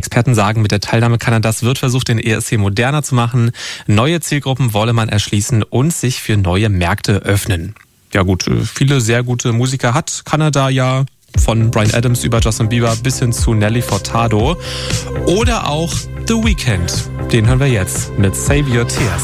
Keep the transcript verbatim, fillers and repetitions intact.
Experten sagen, mit der Teilnahme Kanadas wird versucht, den E S C moderner zu machen. Neue Zielgruppen wolle man erschließen und sich für neue Märkte öffnen. Ja gut, viele sehr gute Musiker hat Kanada ja. Von Bryan Adams über Justin Bieber bis hin zu Nelly Furtado. Oder auch The Weeknd. Den hören wir jetzt mit Save Your Tears.